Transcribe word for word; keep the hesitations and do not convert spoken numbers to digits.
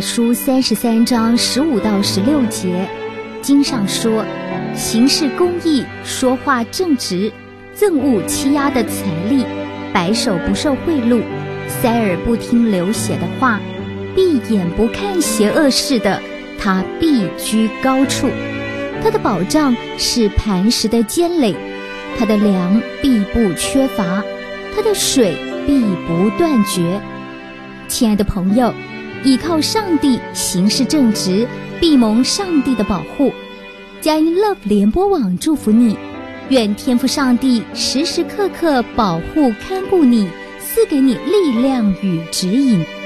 书三十三章十五到十六节，经上说，行事公义，说话正直，憎恶欺压的财力，白手不受贿赂，塞耳不听流血的话，闭眼不看邪恶事的，他必居高处。他的保障是磐石的坚垒，他的粮必不缺乏，他的水必不断绝。亲爱的朋友，倚靠上帝行事正直，必蒙上帝的保护。佳音 Love 联播网祝福你，愿天父上帝时时刻刻保护看顾你，赐给你力量与指引。